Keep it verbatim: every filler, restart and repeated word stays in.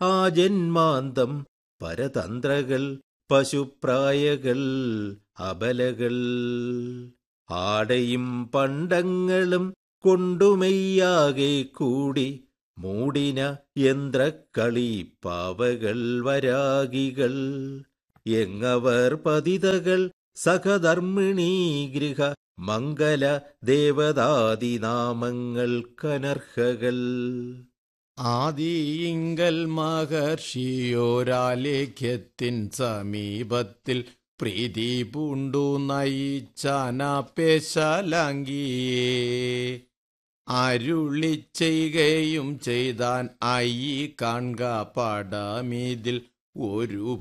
ആ ജന്മാന്തം പരതന്ത്രകൾ പശുപ്രായകൾ അബലകൾ ആടയും പണ്ടങ്ങളും കൊണ്ടുമെയ്യാകെ കൂടി മൂടിന യന്ത്രക്കളി പാവകൾ വരാകികൾ എങ്ങവർ പതിതകൾ സഹധർമ്മിണീ ഗൃഹ മംഗല ദേവതാദിനാമങ്ങൾക്കനർഹകൾ ആദിയിങ്കൽ മഹർഷിയോരാലേഖ്യത്തിൻ സമീപത്തിൽ പ്രീതി പൂണ്ടു നയിച്ചാനാപേശാലാംഗിയേ അരുളി ചെയ്യുകയും ചെയ്താൻ അയി കാൺക പടമിതിൽ ഒരു